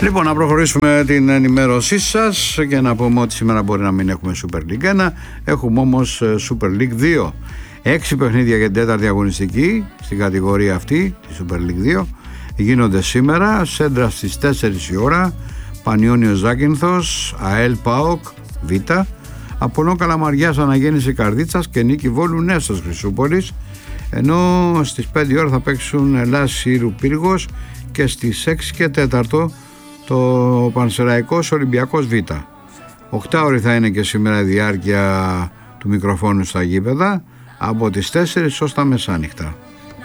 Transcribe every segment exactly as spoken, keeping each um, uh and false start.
Λοιπόν, να προχωρήσουμε την ενημέρωσή σας και να πούμε ότι σήμερα μπορεί να μην έχουμε Super League ένα, έχουμε όμως Super League δύο. Έξι παιχνίδια για την τέταρτη αγωνιστική στην κατηγορία αυτή, τη Super League δύο, γίνονται σήμερα. Σέντρα στις τέσσερις η ώρα, Πανιόνιος Ζάκυνθος, ΑΕΛ ΠΑΟΚ Β, Απολλών Καλαμαριάς Αναγέννηση Καρδίτσας και Νίκη Βόλου Νέστος Χρυσούπολης, ενώ στις πέντε η ώρα θα παίξουν Ελλάς Σύρου Πύργος και στις έξι και τέσσερα το Πανσεραϊκός Ολυμπιακός Β. Οκτάωρη θα είναι και σήμερα η διάρκεια του μικροφόνου στα γήπεδα από τις τέσσερις ως τα μεσάνυχτα.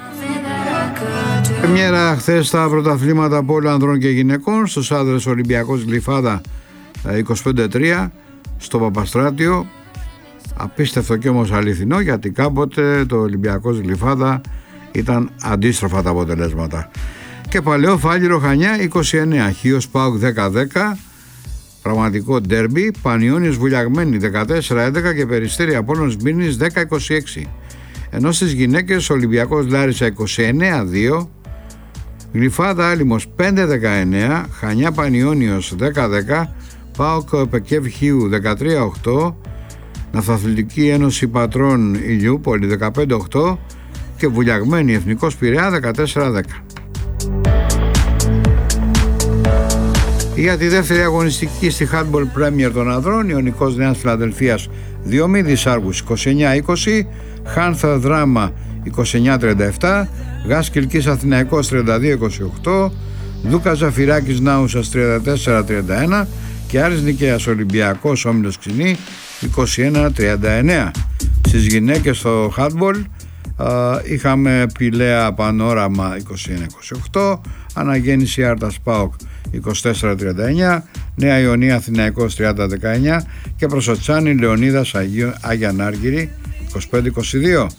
Πρεμιέρα χθες στα πρωταθλήματα πόλου ανδρών και γυναικών. Στους άντρες Ολυμπιακός Γλυφάδα είκοσι πέντε τρία στο Παπαστράτιο. Απίστευτο και όμως αληθινό, γιατί κάποτε το Ολυμπιακός Γλυφάδα ήταν αντίστροφα τα αποτελέσματα. Και Παλαιό Φάληρο Χανιά είκοσι εννέα, Χίος ΠΑΟΚ δέκα δέκα, πραγματικό ντέρμπι. Πανιόνιος Βουλιαγμένη δεκατέσσερα έντεκα και Περιστέρι Απόλλωνας Σμύρνης δέκα είκοσι έξι. Ενώ στις γυναίκες Ολυμπιακός Λάρισα είκοσι εννέα δύο, Γλυφάδα Άλυμος πέντε δεκαεννέα, Χανιά Πανιόνιος δέκα δέκα, ΠΑΟΚ Πεκεύ Χίου δεκατρία οκτώ, Ναυταθλητική Ένωση Πατρών Ηλιούπολη δεκαπέντε οκτώ και Βουλιαγμένη Εθνικός Πειραιά δεκατέσσερα δέκα. Για τη δεύτερη αγωνιστική στη Handball Premier των ανδρών, Ιωνικός Νέας Φιλαδελφίας Διομήδης Άργους είκοσι εννέα είκοσι, Χάνθα Δράμα είκοσι εννέα τριάντα επτά, Γάς Κιλκής Αθηναϊκός τριάντα δύο είκοσι οκτώ, Δούκα Ζαφυράκης Νάουσας τριάντα τέσσερα τριάντα ένα και Άρης Νικαίας Ολυμπιακός Όμιλος Ξινή είκοσι ένα τριάντα εννέα. Στις γυναίκες στο Handball Uh, είχαμε Πηλαία Πανόραμα είκοσι ένα είκοσι οκτώ, Αναγέννηση Άρτας ΠΑΟΚ είκοσι τέσσερα τριάντα εννέα, Νέα Ιωνία Αθηναϊκός τριάντα δεκαεννέα και Προσοτσάνη Λεωνίδας Αγίου, Άγιαν Άργυρη είκοσι πέντε είκοσι δύο.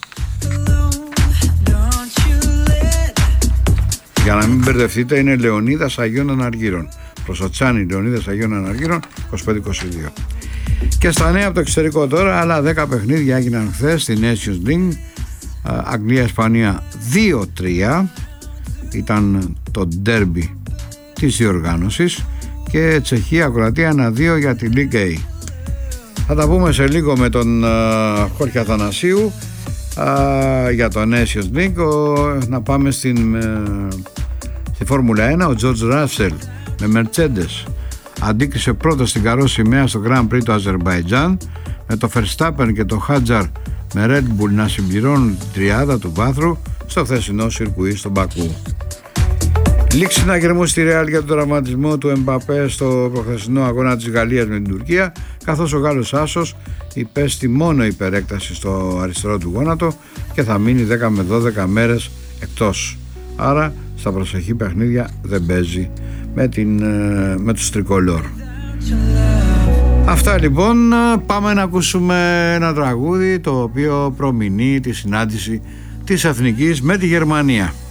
Για να μην μπερδευτείτε, είναι Λεωνίδας Αγίων Αναργύρων. Προσοτσάνη Λεωνίδας Αγίων Αναργύρων είκοσι πέντε είκοσι δύο. Και στα νέα από το εξωτερικό τώρα, άλλα δέκα παιχνίδια έγιναν χθες στην Nations League. Αγγλία-Ισπανία δύο τρία ήταν το ντέρμπι της διοργάνωσης και Τσεχία-Κροατία ένα δύο για τη League A. Θα τα πούμε σε λίγο με τον uh, Χόρχε Αθανασίου uh, για το Nations League. uh, να πάμε στην, uh, στη Φόρμουλα ένα. Ο George Russell με Mercedes αντίκρισε πρώτο στην καρό σημαία στο Grand Prix του Αζερμπαϊτζάν, με το Verstappen και το Hadjar με Red Bull να συμπληρώνουν την τριάδα του βάθρου στο χθεσινό σιρκουί στο Μπακού. Λήξη συναγερμού στη Ρεάλ για τον τραυματισμό του Εμπαπέ στο προχθεσινό αγώνα της Γαλλίας με την Τουρκία, καθώς ο Γάλλος άσος υπέστη μόνο υπερέκταση στο αριστερό του γόνατο και θα μείνει δέκα με δώδεκα μέρες εκτός. Άρα στα προσεχή παιχνίδια δεν παίζει με, την, με τους τρικολόρ. Αυτά λοιπόν. Πάμε να ακούσουμε ένα τραγούδι το οποίο προμηνεί τη συνάντηση της Εθνικής με τη Γερμανία.